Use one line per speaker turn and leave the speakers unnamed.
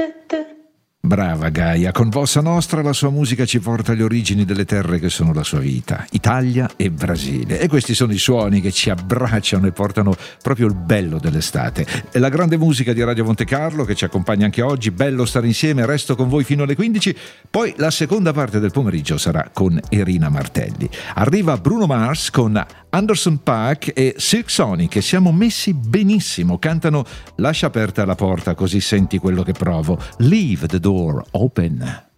Brava Gaia, con Bossa Nostra la sua musica ci porta alle origini delle terre che sono la sua vita, Italia e Brasile. E questi sono i suoni che ci abbracciano e portano proprio il bello dell'estate. È la grande musica di Radio Monte Carlo che ci accompagna anche oggi, bello stare insieme, resto con voi fino alle 15, poi la seconda parte del pomeriggio sarà con Erina Martelli. Arriva Bruno Mars con Anderson .Paak e Silk Sonic che siamo messi benissimo, cantano Lascia aperta la porta così senti quello che provo, Leave the door open.